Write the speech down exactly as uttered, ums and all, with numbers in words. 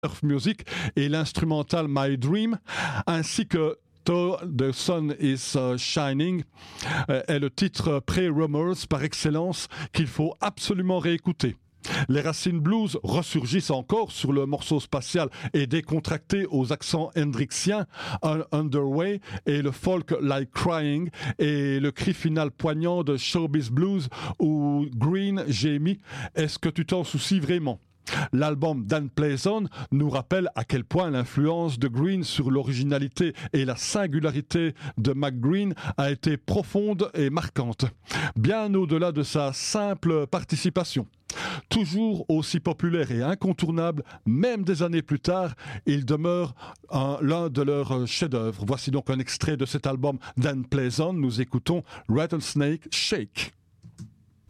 Surf Music et l'instrumental My Dream, ainsi que Though the Sun is uh, Shining euh, est le titre pré-Rumors par excellence qu'il faut absolument réécouter. Les racines blues ressurgissent encore sur le morceau spatial et décontracté aux accents hendrixiens, Un Underway et le folk Like Crying et le cri final poignant de Showbiz Blues où Green, j'ai mis « Est-ce que tu t'en soucies vraiment ?» L'album Dan Playson nous rappelle à quel point l'influence de Green sur l'originalité et la singularité de McGreen a été profonde et marquante, bien au-delà de sa simple participation. Toujours aussi populaire et incontournable, même des années plus tard, il demeure un, l'un de leurs chefs-d'œuvre. Voici donc un extrait de cet album Dan Playson. Nous écoutons Rattlesnake Shake.